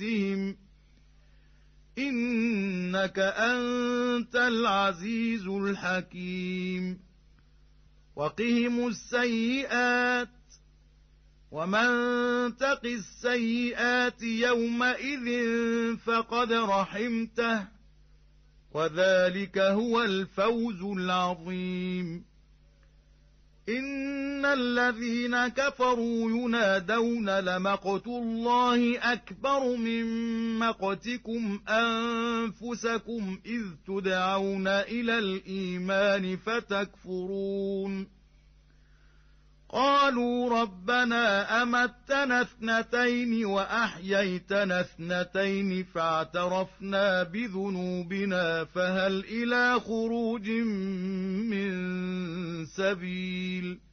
سيئاتهم إنك أنت العزيز الحكيم وقهم السيئات ومن تق السيئات يومئذ فقد رحمته وذلك هو الفوز العظيم إن الذين كفروا ينادون لمقت الله أكبر من مقتكم أنفسكم إذ تدعون إلى الإيمان فتكفرون قالوا ربنا أمتنا اثنتين وأحييتنا اثنتين فاعترفنا بذنوبنا فهل إلى خروج من سبيل